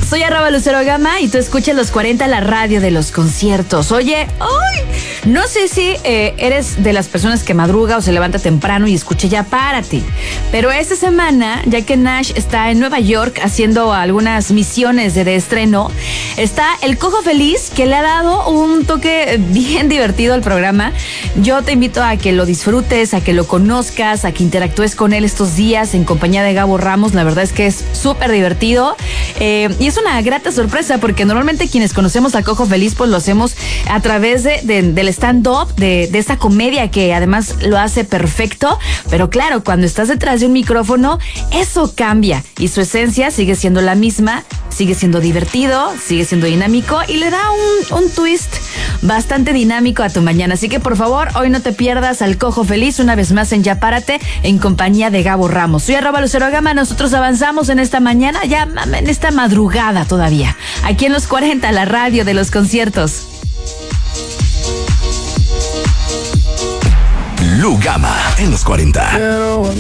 Soy @LuceroGama y tú escuchas Los 40, la radio de los conciertos. Oye, no sé si eres de las personas que madruga o se levanta temprano y escucha Ya Párate, pero esta semana, ya que Nash está en Nueva York haciendo algunas misiones de estreno, está el Cojo Feliz, que le ha dado un toque bien divertido al programa. Yo te invito a que lo disfrutes, a que lo conozcas, a que interactúes con él estos días en compañía de Gabo Ramos. La verdad es que es súper divertido y es una grata sorpresa porque normalmente quienes conocemos a Cojo Feliz pues lo hacemos a través del stand-up, de esta comedia que además lo hace perfecto, pero claro, cuando estás detrás de un micrófono eso cambia y su esencia sigue siendo la misma, sigue siendo divertido, sigue siendo dinámico y le da un twist bastante dinámico a tu mañana. Así que por favor, hoy no te pierdas al Cojo Feliz una vez más en Ya Párate en compañía de Gabo Ramos. Soy @LuceroGama, nosotros avanzamos en esta mañana, ya en esta madrugada todavía, aquí en Los 40, la radio de los conciertos. Lu Gama en Los 40.